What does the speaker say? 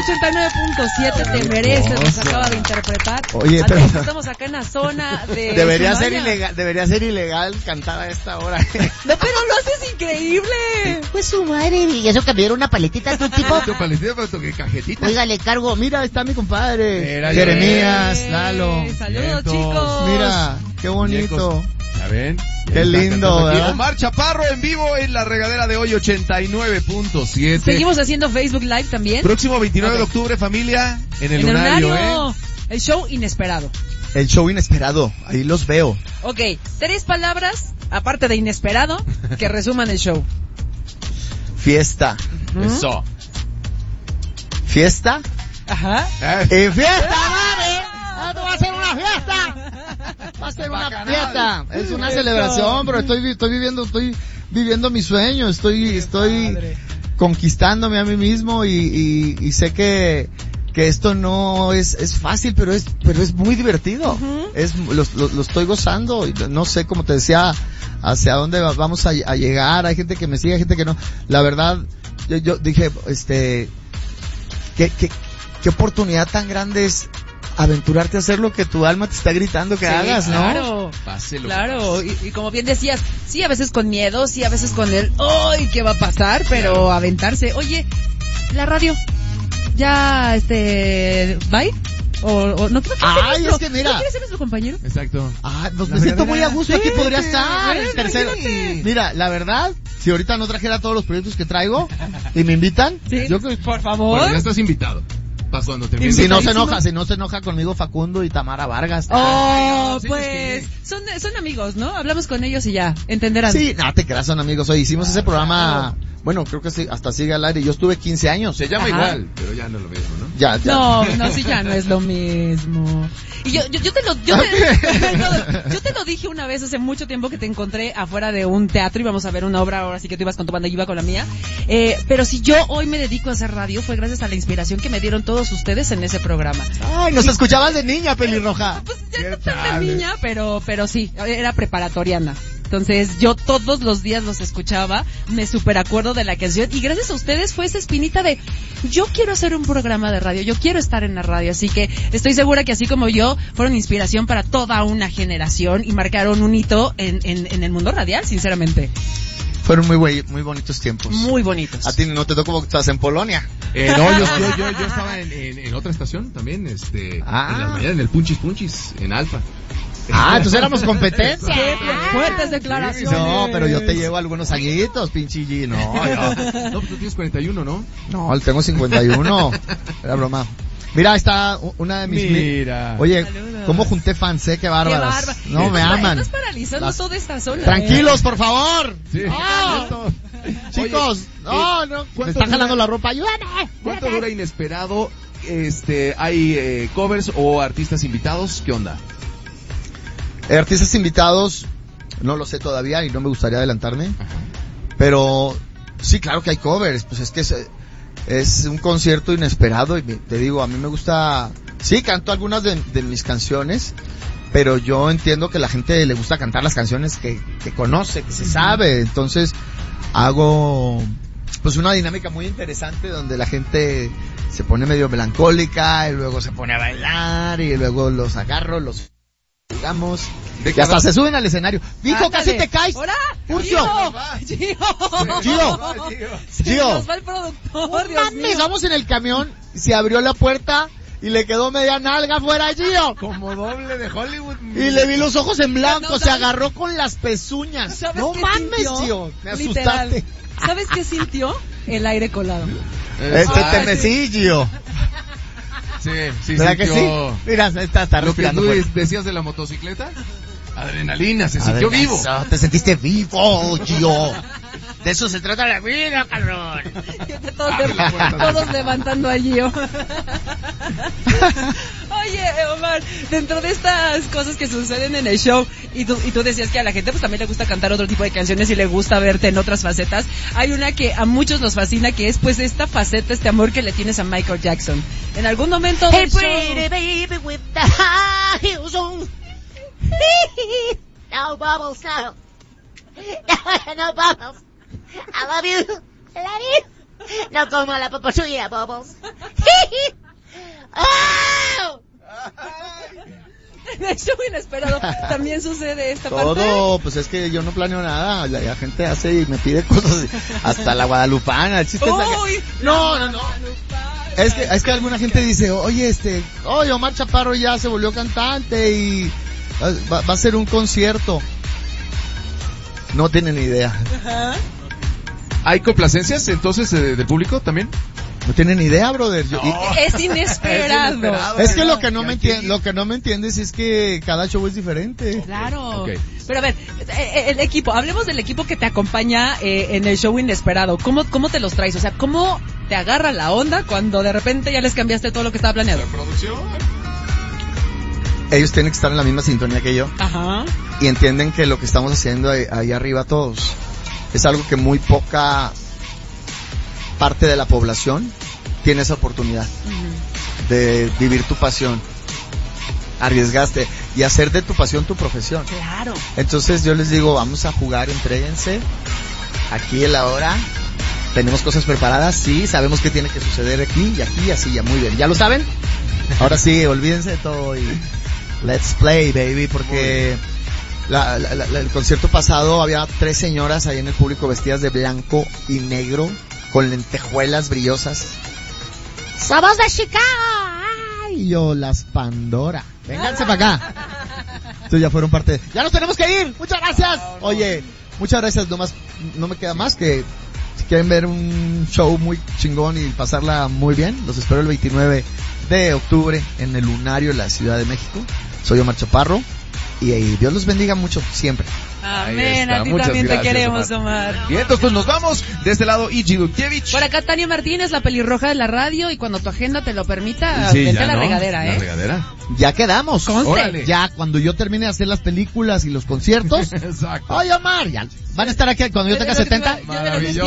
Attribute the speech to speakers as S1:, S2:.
S1: 89.7 te mereces, nos acaba de interpretar.
S2: Oye, pero
S1: estamos acá en la zona de
S2: debería
S1: Sumaya.
S2: ser ilegal cantar a esta hora.
S1: No, pero lo haces increíble.
S3: Pues su madre, y eso que me dieron una paletita tu tipo.
S4: Tu paletita, pero toqué cajetita.
S3: Oiga, le cargo.
S2: Mira, está mi compadre.
S4: Mira,
S2: Jeremías, Lalo.
S1: Saludos,
S4: Vientos.
S1: chicos.
S2: Mira, qué bonito.
S4: ¿Ya ven?
S2: Qué lindo,
S4: Aquí
S2: ¿verdad?
S4: Omar Chaparro en vivo en la regadera de hoy, 89.7.
S1: Seguimos haciendo Facebook Live también.
S4: Próximo 29 de octubre, familia, en el Lunario,
S1: El show inesperado.
S2: El show inesperado, ahí los veo.
S1: Ok, 3 palabras, aparte de inesperado, que resuman el show.
S2: Fiesta.
S4: Eso.
S2: ¿Fiesta?
S1: Ajá.
S2: ¡Y fiesta, madre! ¡Esto va a ser una fiesta! Va a ser una fiesta. Es una celebración, pero estoy viviendo mi sueño, estoy conquistándome a mí mismo y sé que esto no es fácil, pero es muy divertido. Lo estoy gozando y no sé, como te decía, hacia dónde vamos a llegar. Hay gente que me sigue, hay gente que no. La verdad, yo dije, qué oportunidad tan grande es aventurarte a hacer lo que tu alma te está gritando que hagas, ¿no?
S1: Claro, claro. Y como bien decías, sí, a veces con miedo, sí, a veces con el, ¡ay, qué va a pasar! Pero aventarse. Oye, la radio, ya, ¿bye? O no,
S2: ay, es que mira,
S1: ¿no quieres ser nuestro compañero?
S4: Exacto.
S2: Ah, pues me siento muy a gusto, aquí podría estar. Tercero.
S1: Imagínate.
S2: Mira, la verdad, si ahorita no trajera todos los proyectos que traigo y me invitan,
S1: Sí,
S2: yo creo,
S1: por favor.
S4: Bueno, ya estás invitado. Para cuando termine.
S2: si no se enoja conmigo Facundo y Tamara Vargas.
S1: Oh,
S4: no, sí,
S1: pues, son amigos, ¿no? Hablamos con ellos y ya, entenderán.
S2: Sí, no te creas, son amigos. Hoy hicimos ese programa, bueno, creo que sí, hasta sigue al aire. Yo estuve 15 años.
S4: Se llama
S1: Ajá.
S4: igual, pero ya no es lo mismo, ¿no?
S2: Ya.
S1: No, sí, ya no es lo mismo. Y yo te lo dije una vez hace mucho tiempo que te encontré afuera de un teatro, íbamos a ver una obra, ahora sí que tú ibas con tu banda y yo iba con la mía. Pero si yo hoy me dedico a hacer radio fue gracias a la inspiración que me dieron todos ustedes en ese programa.
S2: Ay, nos escuchabas de niña, pelirroja.
S1: Pues ya no tan de niña, pero sí, era preparatoriana. Entonces yo todos los días los escuchaba, me super acuerdo de la canción y gracias a ustedes fue esa espinita de yo quiero hacer un programa de radio, yo quiero estar en la radio, así que estoy segura que así como yo fueron inspiración para toda una generación y marcaron un hito en el mundo radial, sinceramente.
S2: Fueron muy bonitos tiempos.
S1: Muy bonitos.
S2: A ti no te tocó porque estás en Polonia.
S4: No, yo estaba en otra estación también, en las mañanas, en el Punchis, en Alfa.
S2: Entonces éramos competencia.
S1: ¡Qué fuertes declaraciones!
S2: No, pero yo te llevo algunos añitos, pinche G. No,
S4: No, pues tú tienes 41, ¿no?
S2: No, tengo 51. Era broma. Mira, está una de mis...
S4: Mira.
S2: Oye,
S1: Saludos.
S2: ¿cómo junté fans, qué bárbaras? No, me aman.
S1: Estás paralizando toda esta zona.
S2: Tranquilos, por favor.
S4: Sí.
S2: ¡Oh! Chicos,
S4: Oye,
S2: no, me
S4: ¿cuánto
S2: están
S4: dura?
S2: jalando la ropa, ayúdame.
S4: ¿Cuánto dura Inesperado? ¿Hay covers o artistas invitados? ¿Qué onda?
S2: Artistas invitados, no lo sé todavía y no me gustaría adelantarme. Pero sí, claro que hay covers, pues es que es un concierto inesperado y te digo, a mí me gusta, sí, canto algunas de mis canciones, pero yo entiendo que a la gente le gusta cantar las canciones que conoce, que se sabe, entonces hago pues una dinámica muy interesante donde la gente se pone medio melancólica y luego se pone a bailar y luego los agarro, los digamos, y hasta se suben al escenario. Dijo, casi te caes.
S1: ¡Hola!
S2: ¡Urcio!
S1: Gio. Nos va el productor, Dios mío.
S2: Vamos en el camión, se abrió la puerta y le quedó media nalga fuera Gio.
S4: Como doble de Hollywood.
S2: Y le vi los ojos en blanco,
S1: No,
S2: se agarró con las pezuñas.
S1: ¿Sabes
S2: No
S1: qué
S2: mames,
S1: sintió?
S2: Gio. Me
S1: Literal.
S2: asustaste.
S1: ¿Sabes qué sintió? El aire colado.
S2: Te mecí, Gio.
S4: Sí,
S2: ¿Verdad que sí?
S4: sintió
S2: Mira, está
S4: lo que
S2: respirando
S4: tú
S2: fuerte.
S4: decías de la motocicleta. Adrenalina, se sintió vivo.
S2: Eso, te sentiste vivo, Gio. De eso se trata la vida, cabrón.
S1: Todos levantando a Gio. Oye, Omar, dentro de estas cosas que suceden en el show, y tú decías que a la gente pues también le gusta cantar otro tipo de canciones y le gusta verte en otras facetas, hay una que a muchos nos fascina, que es pues esta faceta, este amor que le tienes a Michael Jackson. En algún momento del show...
S3: baby with the high heels on. No bubbles, no. No bubbles. I love you. I love you. No como la poposuya, bubbles. ¡Oh!
S1: En el show inesperado también sucede esta parte.
S2: Todo, pues es que yo no planeo nada, la gente hace y me pide cosas, hasta la guadalupana, el chiste es
S1: Uy,
S2: no. Es que alguna gente dice, oye, Omar Chaparro ya se volvió cantante y va a hacer un concierto. No tienen ni idea.
S1: Ajá.
S4: ¿Hay complacencias entonces del público también?
S2: No tienen ni idea, brother.
S1: Es inesperado.
S2: Es que lo que no me entiendes es que cada show es diferente.
S1: Claro.
S4: Okay.
S1: Pero a ver, el equipo, hablemos del equipo que te acompaña en el show inesperado. ¿Cómo te los traes? O sea, ¿cómo te agarra la onda cuando de repente ya les cambiaste todo lo que estaba planeado?
S4: ¿Producción?
S2: Ellos tienen que estar en la misma sintonía que yo.
S1: Ajá.
S2: Y entienden que lo que estamos haciendo ahí arriba todos es algo que muy poca parte de la población tiene esa oportunidad de vivir tu pasión, arriesgaste y hacer de tu pasión tu profesión.
S1: Claro.
S2: Entonces yo les digo, vamos a jugar, entréguense, aquí en la hora, tenemos cosas preparadas, sí, sabemos qué tiene que suceder aquí y aquí, así, ya muy bien, ¿ya lo saben? Ahora sí, olvídense de todo y let's play, baby, porque el concierto pasado había 3 señoras ahí en el público vestidas de blanco y negro, con lentejuelas brillosas. ¡Somos de Chicago! ¡Ay! Y yo, las Pandora. Vénganse para acá. Entonces ya fueron parte de... ¡Ya nos tenemos que ir! ¡Muchas gracias! Oye, muchas gracias. No me queda más que... Si quieren ver un show muy chingón y pasarla muy bien, los espero el 29 de octubre en el Lunario, en la Ciudad de México. Soy Omar Chaparro. Y Dios los bendiga mucho, siempre.
S1: Amén, a ti también te queremos, Omar.
S4: Bien, entonces pues nos vamos. De este lado, Igi Dulkiewicz.
S1: Por acá, Tania Martínez, la pelirroja de la radio. Y cuando tu agenda te lo permita,
S4: Sí,
S1: vente
S4: ya,
S1: a la
S4: ¿no?
S1: regadera,
S4: La regadera.
S2: Ya quedamos.
S1: Conste.
S4: Órale.
S2: Ya, cuando yo termine de hacer las películas y los conciertos.
S4: Exacto.
S2: Oye, Omar, ya van a estar aquí cuando yo tenga 70.
S1: Ya verás,